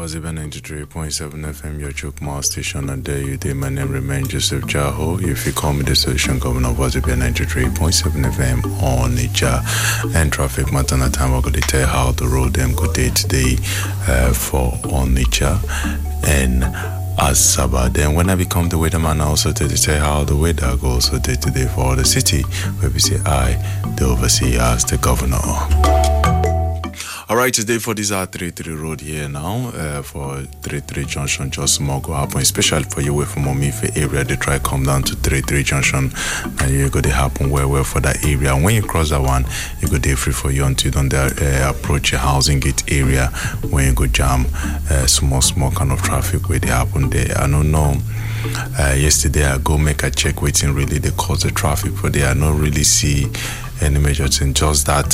Waziba 93.7 FM, your Chukma station, and there you day. My name remains Joseph Jaho. If you call me the solution governor of Waziba 93.7 FM on Nicha and traffic matana time, I'm going to tell how the road them good day today for on Nicha and Asaba. Then when I become the weatherman, I also tell how the weather goes so day today for the city, where we say I, the overseer, as the governor. Alright, today for this 33 road here now, for 33 Junction, just more go happen, especially for you away from Momife area, they try come down to 33 Junction, and you go to happen well for that area. And when you cross that one, you go there free for you until you don't approach your housing gate area, when you go jam small kind of traffic where they happen there. I don't know. Yesterday I go make a check waiting really they cause the traffic, but they are not really see any major thing, just that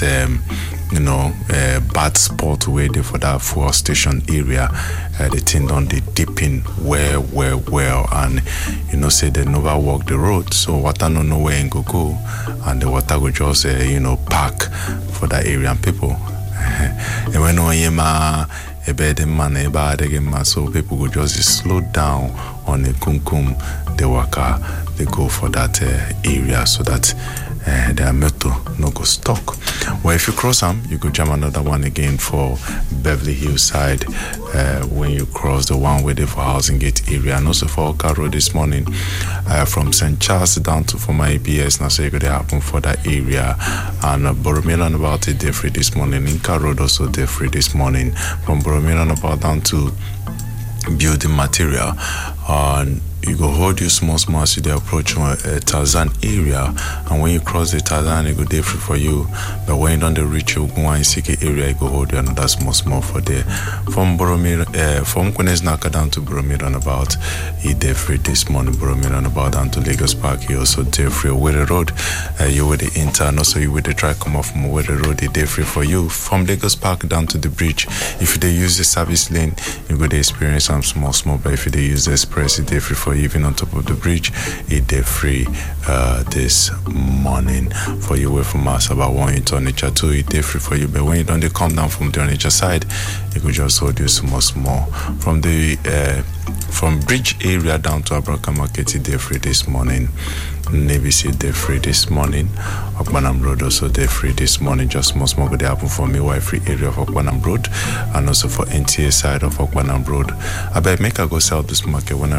bad spot where they for that fuel station area, the thing on the dipping well, and say they never walk the road, so water no know where and go, and the water go just park for that area and people. And when a bed man, a bad again, so people go just slow down on the kumkum, the waka, they go for that area so that their metro no go stuck. Well, if you cross them, you go jam another one again for Beverly Hills side when you cross the one way there for Housing Gate area, and also for Oka Road this morning from St. Charles down to for my ABS. Now, so you could happen for that area, and Boromilan about it, they're free this morning. Inca Road also they're free this morning from Boromilan about down to building material. And you go hold you small as you approach Tarzan area, and when you cross the Tarzan, it go there free for you. But when you don't reach Ogunwa Isike area, you go hold you another small for there. From Boromir, from Kwenes Naka down to Boromir about, he there free this morning. Boromir about down to Lagos Park, he also there free. Where Road, you with the intern, also you with the try come off from Where Road, he there free for you. From Lagos Park down to the bridge, if they use the service lane, you go to experience some small. But if they use the express, it there free for you. Even on top of the bridge, it day free this morning for you away from us. About one into nature too, it day free for you. But when you don't come down from the nature side, you could just hold you small from the from bridge area down to Abraka Market, it day free this morning. Navy Sea day free this morning. Okbanam Road also day free this morning. Just small good happen for me why free area of Okbanam Road, and also for NTA side of Okbanam Road. I bet make I go sell this market when I